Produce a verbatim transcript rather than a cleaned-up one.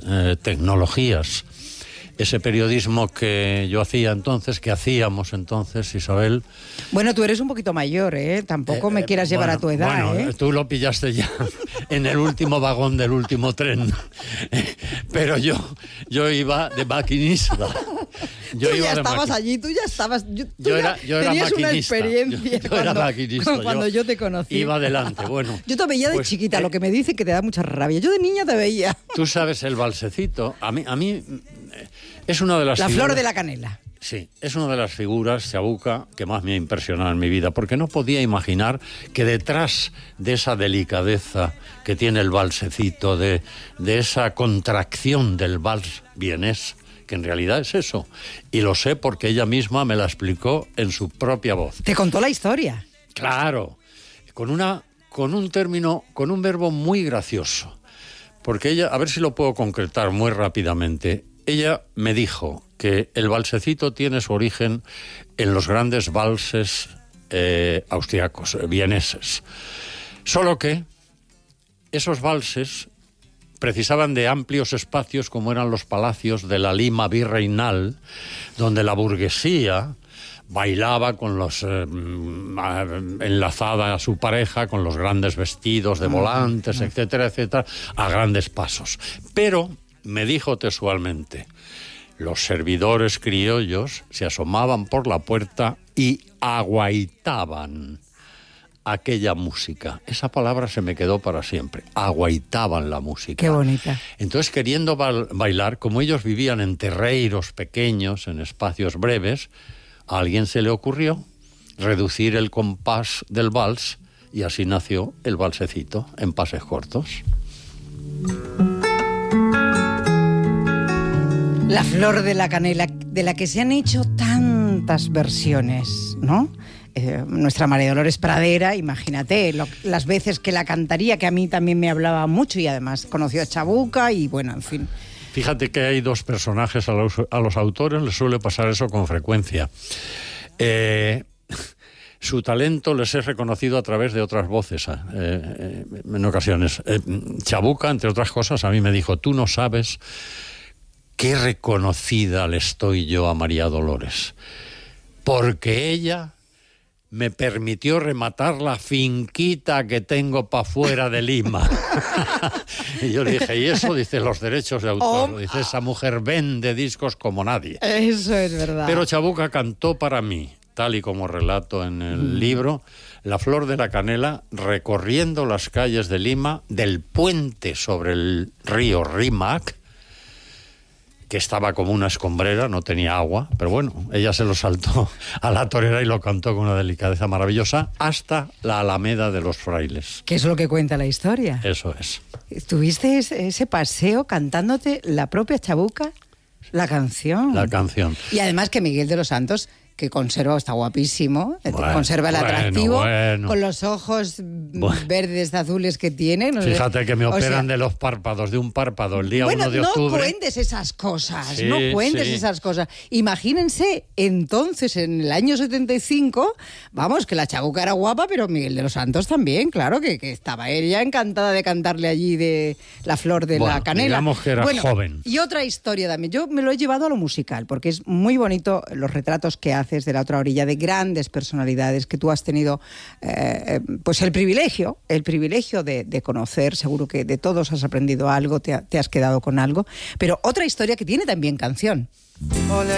eh, tecnologías. Ese periodismo que yo hacía entonces, que hacíamos entonces, Isabel... Bueno, tú eres un poquito mayor, ¿eh? Tampoco eh, me quieras eh, llevar bueno, a tu edad, bueno, ¿eh? Tú lo pillaste ya en el último vagón del último tren. Pero yo, yo iba de maquinista. Yo tú iba ya de estabas maqui... allí, tú ya estabas... Yo, tú yo era, yo era tenías maquinista. una experiencia yo, yo cuando, era maquinista. cuando yo, yo te conocí. Iba adelante, bueno. Yo te veía de pues, chiquita, eh, lo que me dice que te da mucha rabia. Yo de niña te veía. Tú sabes, el valsecito, a mí... A mí es una de las La figuras, flor de la canela. Sí, es una de las figuras, Chabuca, que más me ha impresionado en mi vida, porque no podía imaginar que detrás de esa delicadeza que tiene el valsecito, de, de esa contracción del vals vienés, que en realidad es eso, y lo sé porque ella misma me la explicó en su propia voz. ¿Te contó la historia? Claro, con, una, con un término, con un verbo muy gracioso, porque ella, a ver si lo puedo concretar muy rápidamente. Ella me dijo que el valsecito tiene su origen en los grandes valses eh, austriacos, eh, vieneses. Solo que esos valses precisaban de amplios espacios como eran los palacios de la Lima virreinal, donde la burguesía bailaba con los eh, enlazada a su pareja con los grandes vestidos de volantes, etcétera, etcétera, a grandes pasos. Pero me dijo textualmente, los servidores criollos se asomaban por la puerta y aguaitaban aquella música. Esa palabra se me quedó para siempre. Aguaitaban la música. Qué bonita. Entonces, queriendo ba- bailar, como ellos vivían en terreiros pequeños, en espacios breves, a alguien se le ocurrió reducir el compás del vals y así nació el valsecito en pases cortos. La flor de la canela, de la que se han hecho tantas versiones, ¿no? Eh, nuestra María Dolores Pradera, imagínate, lo, las veces que la cantaría, que a mí también me hablaba mucho y además conoció a Chabuca y bueno, en fin. Fíjate que hay dos personajes, a los, a los autores les suele pasar eso con frecuencia. Eh, su talento les es reconocido a través de otras voces, eh, eh, en ocasiones. Eh, Chabuca, entre otras cosas, a mí me dijo, tú no sabes qué reconocida le estoy yo a María Dolores, porque ella me permitió rematar la finquita que tengo para fuera de Lima. Y yo le dije, ¿y eso? Dice, los derechos de autor. Oh, Dice, esa mujer vende discos como nadie. Eso es verdad. Pero Chabuca cantó para mí, tal y como relato en el mm. libro, La flor de la canela, recorriendo las calles de Lima, del puente sobre el río Rímac, que estaba como una escombrera, no tenía agua, pero bueno, ella se lo saltó a la torera y lo cantó con una delicadeza maravillosa hasta la Alameda de los Frailes. ¿Qué es lo que cuenta la historia? Eso es. ¿Tuviste ese paseo cantándote la propia Chabuca? La canción. La canción. Y además que Miguel de los Santos, que conserva, está guapísimo, bueno, conserva el bueno, atractivo, bueno. con los ojos bueno. verdes, azules que tiene. No Fíjate sé. que me operan o sea, de los párpados, de un párpado, el día bueno, uno de octubre. no cuentes esas cosas, sí, no cuentes sí. esas cosas. Imagínense, entonces, en el año setenta y cinco, vamos, que la Chabuca era guapa, pero Miguel de los Santos también, claro, que, que estaba ella encantada de cantarle allí de la flor de bueno, la canela. digamos que era bueno, joven. Y otra historia también, yo me lo he llevado a lo musical, porque es muy bonito los retratos que haces de la otra orilla, de grandes personalidades que tú has tenido eh, pues el privilegio, el privilegio de, de conocer, seguro que de todos has aprendido algo, te, te has quedado con algo, pero otra historia que tiene también canción. Hola,